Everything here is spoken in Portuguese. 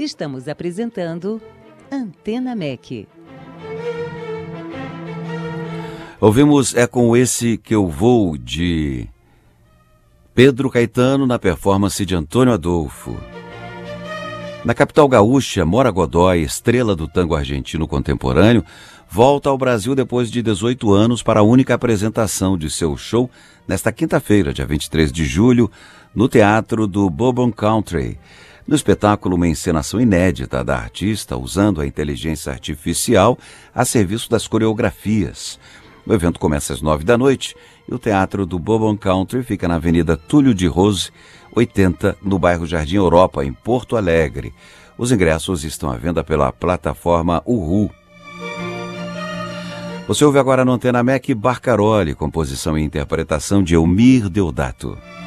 Estamos apresentando Antena MEC. Ouvimos É Com Esse Que Eu Vou, de Pedro Caetano, na performance de Antônio Adolfo. Na capital gaúcha, Mora Godoy, estrela do tango argentino contemporâneo, volta ao Brasil depois de 18 anos para a única apresentação de seu show nesta quinta-feira, dia 23 de julho, no Teatro do Bourbon Country. No espetáculo, uma encenação inédita da artista, usando a inteligência artificial a serviço das coreografias. O evento começa às 9 da noite e o Teatro do Bourbon Country fica na Avenida Túlio de Rose, 80, no bairro Jardim Europa, em Porto Alegre. Os ingressos estão à venda pela plataforma Uhu. Você ouve agora no Antena MEC Barcaroli, composição e interpretação de Elmir Deodato.